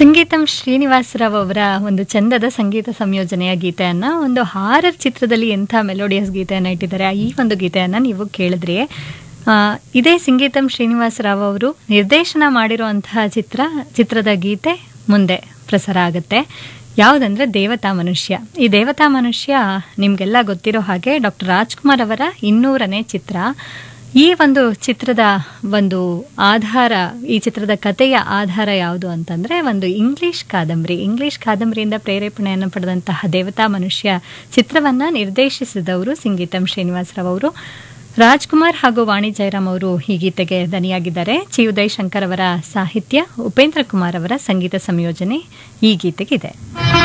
ಸಂಗೀತಂ ಶ್ರೀನಿವಾಸರಾವ್ ಅವರ ಒಂದು ಚಂದದ ಸಂಗೀತ ಸಂಯೋಜನೆಯ ಗೀತೆಯನ್ನ ಒಂದು ಹಾರರ್ ಚಿತ್ರದಲ್ಲಿ ಎಂಥ ಮೆಲೋಡಿಯಸ್ ಗೀತೆಯನ್ನ ಇಟ್ಟಿದ್ದಾರೆ. ಈ ಒಂದು ಗೀತೆಯನ್ನ ನೀವು ಕೇಳಿದ್ರಿ. ಇದೇ ಸಂಗೀತಂ ಶ್ರೀನಿವಾಸರಾವ್ ಅವರು ನಿರ್ದೇಶನ ಮಾಡಿರುವಂತಹ ಚಿತ್ರದ ಗೀತೆ ಮುಂದೆ ಪ್ರಸಾರ ಆಗುತ್ತೆ. ಯಾವುದಂದ್ರೆ ದೇವತಾ ಮನುಷ್ಯ. ಈ ದೇವತಾ ಮನುಷ್ಯ ನಿಮ್ಗೆಲ್ಲ ಗೊತ್ತಿರೋ ಹಾಗೆ ಡಾಕ್ಟರ್ ರಾಜ್ಕುಮಾರ್ ಅವರ 200ನೇ ಚಿತ್ರ. ಈ ಒಂದು ಚಿತ್ರದ ಒಂದು ಆಧಾರ, ಈ ಚಿತ್ರದ ಕಥೆಯ ಆಧಾರ ಯಾವುದು ಅಂತಂದ್ರೆ ಒಂದು ಇಂಗ್ಲಿಷ್ ಕಾದಂಬರಿಯಿಂದ ಪ್ರೇರೇಪಣೆಯನ್ನು ಪಡೆದಂತಹ ದೇವತಾ ಮನುಷ್ಯ ಚಿತ್ರವನ್ನ ನಿರ್ದೇಶಿಸಿದವರು ಸಂಗೀತಂ ಶ್ರೀನಿವಾಸರಾವ್ ಅವರು. ರಾಜ್ಕುಮಾರ್ ಹಾಗೂ ವಾಣಿ ಜಯರಾಮ್ ಅವರು ಈ ಗೀತೆಗೆ ದನಿಯಾಗಿದ್ದಾರೆ. ಚಿ ಉದಯ್ ಶಂಕರ್ ಅವರ ಸಾಹಿತ್ಯ, ಉಪೇಂದ್ರ ಕುಮಾರ್ ಅವರ ಸಂಗೀತ ಸಂಯೋಜನೆ ಈ ಗೀತೆಗಿದೆ.